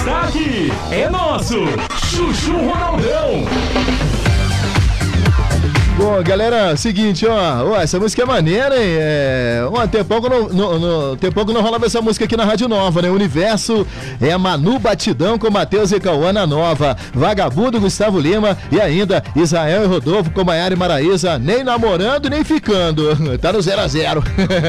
destaque é nosso, Chuchu Ronaldão. Bom, galera, seguinte, ó, essa música é maneira, hein? Tem pouco não rolava essa música aqui na Rádio Nova, né? Universo é a Manu Batidão com Matheus e Cauã na Nova, Vagabundo, Gustavo Lima e ainda Israel e Rodolfo com Maiara e Maraísa, nem namorando nem ficando, tá no 0-0.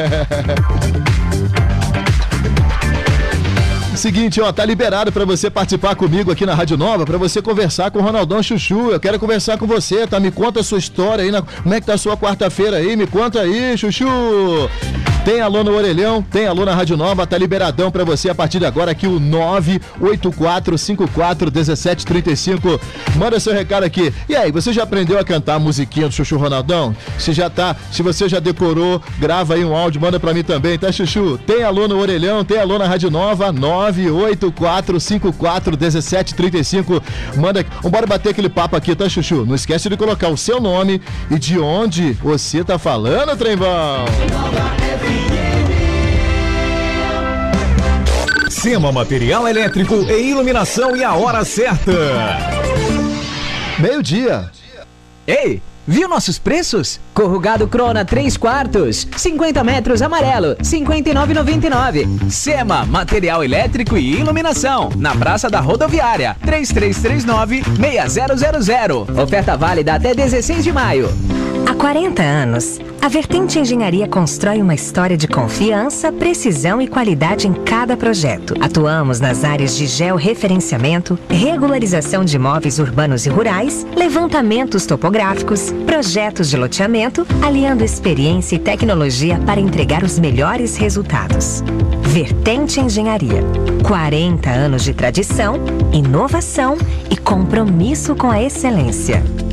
Seguinte, ó, tá liberado pra você participar comigo aqui na Rádio Nova, pra você conversar com o Ronaldão Chuchu. Eu quero conversar com você, tá? Me conta a sua história aí, como é que tá a sua quarta-feira aí? Me conta aí, Chuchu. Tem alô no Orelhão, tem alô na Rádio Nova, tá liberadão pra você a partir de agora aqui o 984541735. Manda seu recado aqui. E aí, você já aprendeu a cantar a musiquinha do Chuchu Ronaldão? Se você já decorou, grava aí um áudio, manda pra mim também, tá, Chuchu? Tem alô no Orelhão, tem alô na Rádio Nova, 984541735. Manda, bora bater aquele papo aqui, tá, Chuchu? Não esquece de colocar o seu nome e de onde você tá falando, Trembão. Sema Material Elétrico e Iluminação e a hora certa. 12:00. Ei, viu nossos preços? Corrugado Crona 3/4, 50 metros amarelo, R$ 59,99. Sema Material Elétrico e Iluminação, na Praça da Rodoviária, 3339-6000. Oferta válida até 16 de maio. Há 40 anos, a Vertente Engenharia constrói uma história de confiança, precisão e qualidade em cada projeto. Atuamos nas áreas de georreferenciamento, regularização de imóveis urbanos e rurais, levantamentos topográficos, projetos de loteamento, aliando experiência e tecnologia para entregar os melhores resultados. Vertente Engenharia. 40 anos de tradição, inovação e compromisso com a excelência.